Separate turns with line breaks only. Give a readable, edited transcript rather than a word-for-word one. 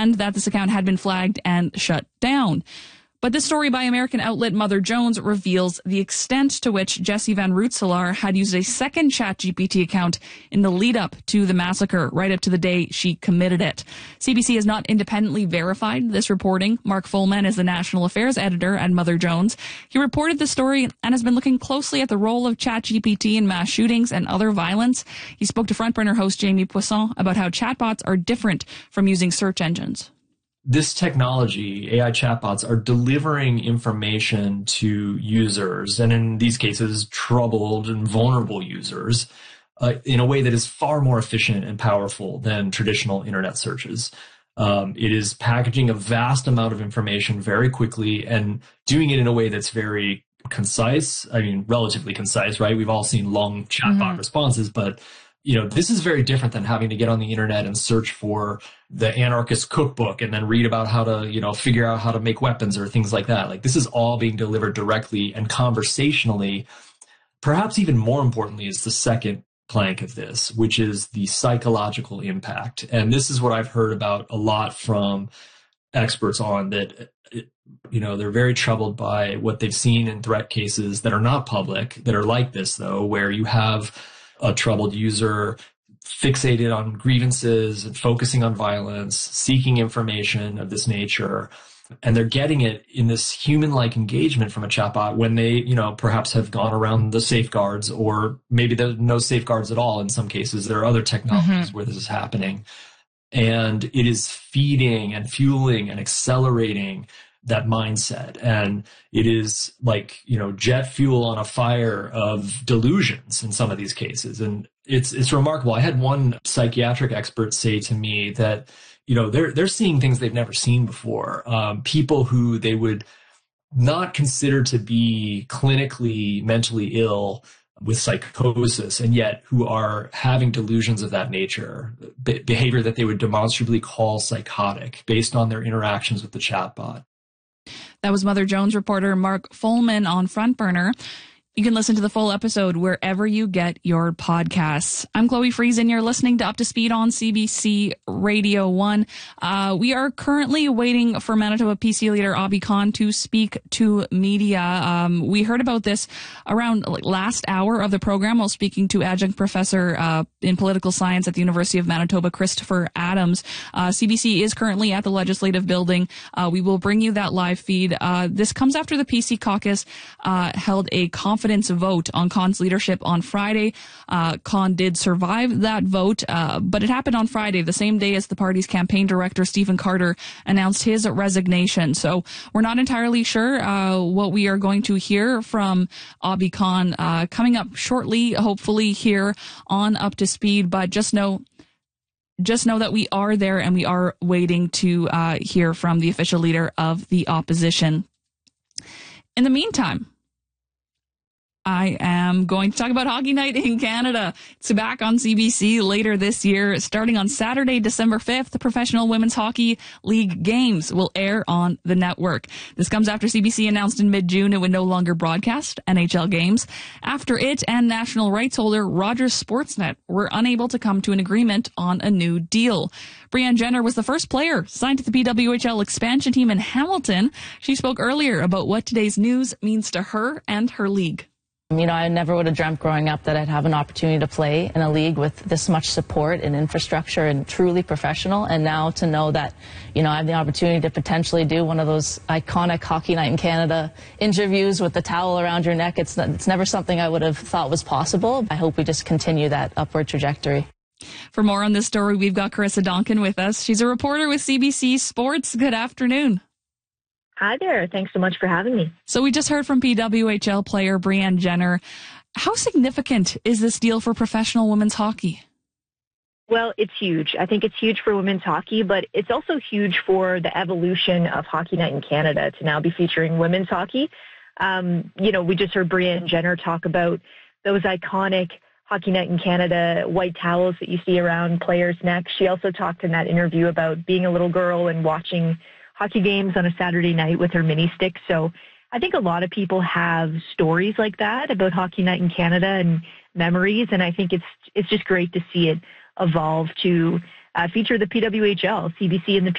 and that this account had been flagged and shut down. But this story by American outlet Mother Jones reveals the extent to which Jessie Van Rootselaar had used a second ChatGPT account in the lead up to the massacre, right up to the day she committed it. CBC has not independently verified this reporting. Mark Fullman is the national affairs editor at Mother Jones. He reported the story and has been looking closely at the role of ChatGPT in mass shootings and other violence. He spoke to Front Burner host Jamie Poisson about how chatbots are different from using search engines.
This technology, AI chatbots, are delivering information to users, and in these cases, troubled and vulnerable users, in a way that is far more efficient and powerful than traditional internet searches. It is packaging a vast amount of information very quickly and doing it in a way that's very concise. I mean, relatively concise, right? We've all seen long chatbot responses, but this is very different than having to get on the internet and search for the anarchist cookbook and then read about how to, figure out how to make weapons or things like that. Like, this is all being delivered directly and conversationally. Perhaps even more importantly is the second plank of this, which is the psychological impact. And this is what I've heard about a lot from experts on that. They're very troubled by what they've seen in threat cases that are not public, that are like this, though, where you have a troubled user fixated on grievances and focusing on violence, seeking information of this nature, and they're getting it in this human-like engagement from a chatbot when they, perhaps have gone around the safeguards, or maybe there's no safeguards at all in some cases. There are other technologies where this is happening. And it is feeding and fueling and accelerating that mindset. And it is like, jet fuel on a fire of delusions in some of these cases. And it's remarkable. I had one psychiatric expert say to me that, they're seeing things they've never seen before. People who they would not consider to be clinically mentally ill with psychosis, and yet who are having delusions of that nature, behavior that they would demonstrably call psychotic based on their interactions with the chatbot.
That was Mother Jones reporter Mark Fullman on Front Burner. You can listen to the full episode wherever you get your podcasts. I'm Chloe Friesen. You're listening to Up to Speed on CBC Radio 1. We are currently waiting for Manitoba PC leader Abhi Khan to speak to media. We heard about this around last hour of the program while speaking to adjunct professor in political science at the University of Manitoba, Christopher Adams. CBC is currently at the Legislative Building. We will bring you that live feed. This comes after the PC caucus held a confidence vote on Khan's leadership on Friday. Khan did survive that vote, but it happened on Friday, the same day as the party's campaign director, Stephen Carter, announced his resignation. So we're not entirely sure what we are going to hear from Abhi Khan coming up shortly, hopefully here on Up to Speed, but just know that we are there and we are waiting to hear from the official leader of the opposition. In the meantime, I am going to talk about Hockey Night in Canada. It's back on CBC later this year. Starting on Saturday, December 5th, the Professional Women's Hockey League games will air on the network. This comes after CBC announced in mid-June it would no longer broadcast NHL games. After it and national rights holder Rogers Sportsnet were unable to come to an agreement on a new deal. Brianne Jenner was the first player signed to the PWHL expansion team in Hamilton. She spoke earlier about what today's news means to her and her league.
I never would have dreamt growing up that I'd have an opportunity to play in a league with this much support and infrastructure and truly professional. And now to know that, I have the opportunity to potentially do one of those iconic Hockey Night in Canada interviews with the towel around your neck, it's never something I would have thought was possible. I hope we just continue that upward trajectory.
For more on this story, we've got Carissa Donkin with us. She's a reporter with CBC Sports. Good afternoon.
Hi there. Thanks so much for having me.
So we just heard from PWHL player Brianne Jenner. How significant is this deal for professional women's hockey?
Well, it's huge. I think it's huge for women's hockey, but it's also huge for the evolution of Hockey Night in Canada to now be featuring women's hockey. We just heard Brianne Jenner talk about those iconic Hockey Night in Canada white towels that you see around players' necks. She also talked in that interview about being a little girl and watching hockey games on a Saturday night with her mini stick. So I think a lot of people have stories like that about Hockey Night in Canada and memories, and I think it's just great to see it evolve to feature the PWHL, CBC, and the